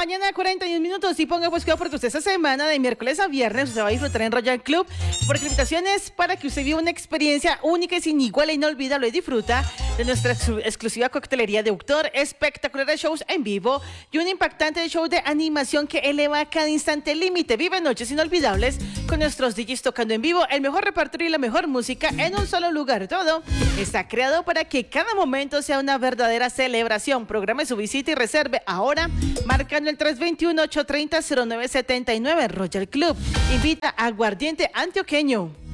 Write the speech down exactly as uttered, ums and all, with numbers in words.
mañana, cuarenta y un minutos. Y ponga pues cuidado porque usted esta semana, de miércoles a viernes, usted va a disfrutar en Royal Club. Porque la invitación es para que usted viva una experiencia única y sin igual e inolvidable. Y disfruta de nuestra ex exclusiva coctelería de autor, espectaculares shows en vivo y un impactante show de animación que eleva a cada instante el límite. Vive noches inolvidables con nuestros D Js tocando en vivo, el mejor repertorio y la mejor música en un solo lugar. Todo está creado para que cada momento sea una verdadera celebración. Programe su visita y reserve ahora marcando el tres dos uno, ocho tres cero, cero nueve siete nueve. Royal Club invita a Aguardiente Antioqueño.